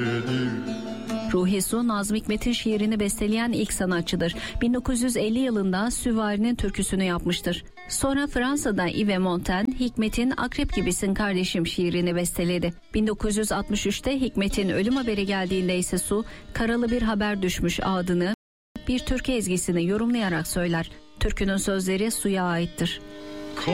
Ruhi Su, Nazım Hikmet'in şiirini besteleyen ilk sanatçıdır. 1950 yılında Süvari'nin türküsünü yapmıştır. Sonra Fransa'da Yves Montaigne, Hikmet'in Akrep Gibisin Kardeşim şiirini besteledi. 1963'te Hikmet'in ölüm haberi geldiğinde ise Su, Karalı Bir Haber Düşmüş adını bir türkü ezgisini yorumlayarak söyler. Türkünün sözleri Su'ya aittir.